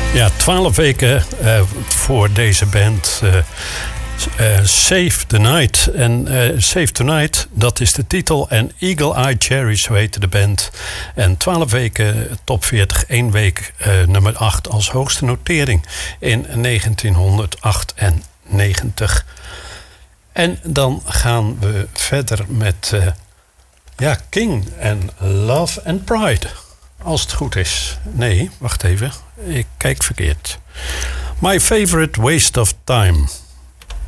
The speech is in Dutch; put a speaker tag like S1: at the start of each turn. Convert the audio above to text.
S1: Ja, 12 weken voor deze band. Save the Night. En Save Tonight, dat is de titel. En Eagle Eye Cherries, zo heette de band. En 12 weken top 40, 1 week nummer 8 als hoogste notering in 1998. En dan gaan we verder met King en Love and Pride. Als het goed is. Nee, wacht even. Ik kijk verkeerd. My Favorite Waste of Time.